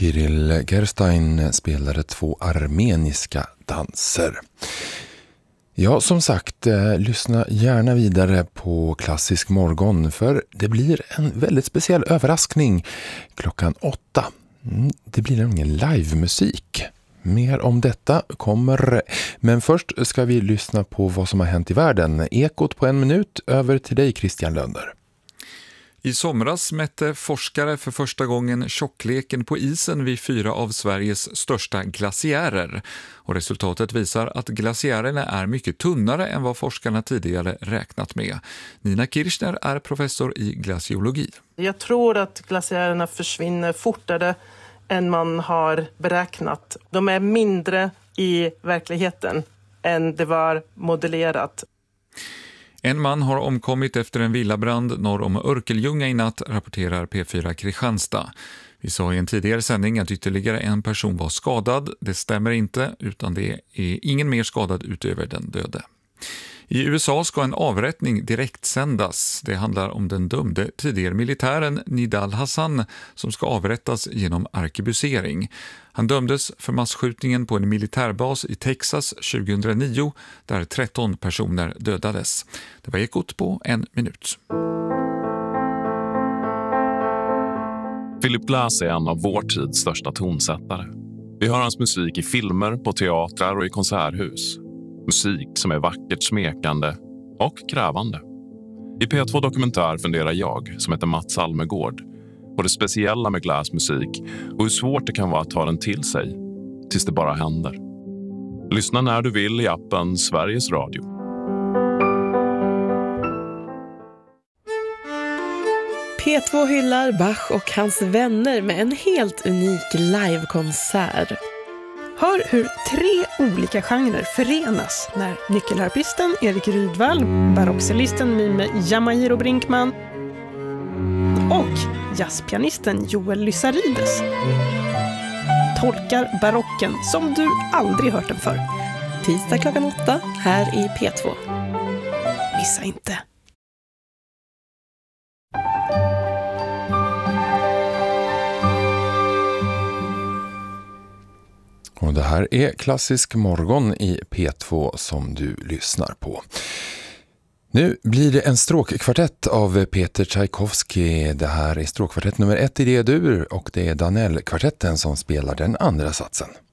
Kirill Gerstein spelade 2 armeniska danser. Ja, som sagt, lyssna gärna vidare på Klassisk morgon, för det blir en väldigt speciell överraskning klockan 8. Det blir ingen livemusik. Mer om detta kommer, men först ska vi lyssna på vad som har hänt i världen. Ekot på 1 minut, över till dig Christian Lönder. I somras mätte forskare för första gången tjockleken på isen vid 4 av Sveriges största glaciärer. Och resultatet visar att glaciärerna är mycket tunnare än vad forskarna tidigare räknat med. Nina Kirchner är professor i glaciologi. Jag tror att glaciärerna försvinner fortare än man har beräknat. De är mindre i verkligheten än det var modellerat. En man har omkommit efter en villabrand norr om Örkelljunga i natt, rapporterar P4 Kristianstad. Vi sa i en tidigare sändning att ytterligare en person var skadad. Det stämmer inte, utan det är ingen mer skadad utöver den döde. I USA ska en avrättning direkt sändas. Det handlar om den dömde tidigare militären Nidal Hassan som ska avrättas genom arkebusering. Han dömdes för massskjutningen på en militärbas i Texas 2009 där 13 personer dödades. Det var Ekot på 1 minut. Philip Glass är en av vår tids största tonsättare. Vi hör hans musik i filmer, på teatrar och i konserthus. Musik som är vackert smekande och krävande. I P2 Dokumentär funderar jag, som heter Mats Almegård, på det speciella med Glass musik och hur svårt det kan vara att ta den till sig, tills det bara händer. Lyssna när du vill i appen Sveriges Radio. P2 hyllar Bach och hans vänner med en helt unik livekonsert. Hör hur 3 olika genrer förenas när nyckelharpisten Erik Rydvall, barockcellisten Mime Jamahiro Brinkman och jazzpianisten Joel Lysarides tolkar barocken som du aldrig hört den förr. Tisdag klockan 8 här i P2. Missa inte! Och det här är Klassisk morgon i P2 som du lyssnar på. Nu blir det en stråkkvartett av Peter Tchaikovsky. Det här är stråkkvartett nummer 1 i D-dur och det är Danell-kvartetten som spelar den andra satsen.